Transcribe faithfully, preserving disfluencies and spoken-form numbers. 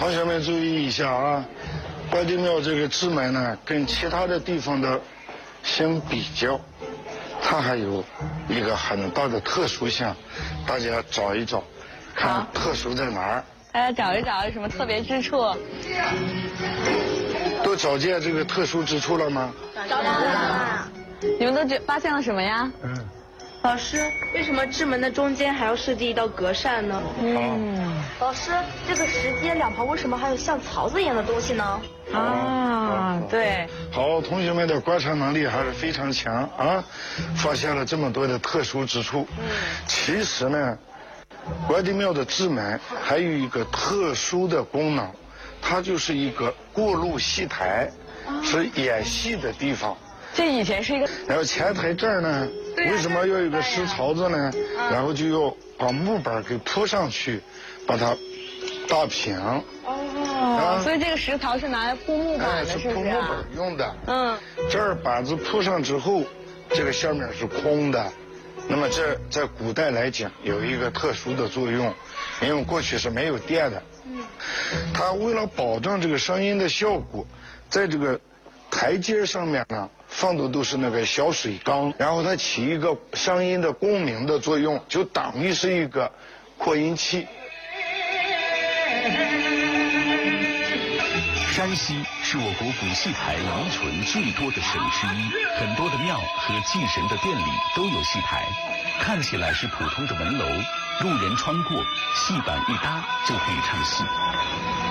同学们注意一下啊，关帝庙这个志门呢，跟其他的地方的相比较，它还有一个很大的特殊性，大家找一找，看特殊在哪儿。 大家找一找有什么特别之处？ 都找见这个特殊之处了吗？ 找到了。你们都觉发现了什么呀？ 嗯。 老师，为什么志门的中间还要设计一道隔扇呢？ 嗯。 老师，这个石阶两旁为什么还有像槽子一样的东西呢？ 啊，对。 好，同学们的观察能力还是非常强啊，发现了这么多的特殊之处。嗯。其实呢，关帝庙的志门还有一个特殊的功能，它就是一个过路戏台，啊、是演戏的地方。 这以前是一个。 然后前台这儿呢，为什么要有一个石槽子呢？然后就要把木板给铺上去，把它打平。 哦，所以这个石槽是拿来铺木板的，是不是？ 是铺木板用的。 嗯。 这儿板子铺上之后，这个下面是空的。那么这在古代来讲有一个特殊的作用，因为过去是没有电的。嗯。它为了保证这个声音的效果，在这个台阶上面呢，放的都是那个小水缸，然后它起一个声音的共鸣的作用，就等于是一个扩音器。 山西是我国古戏台遗存最多的省之一，很多的庙和祭神的殿里都有戏台，看起来是普通的门楼，路人穿过，戏板一搭就可以唱戏。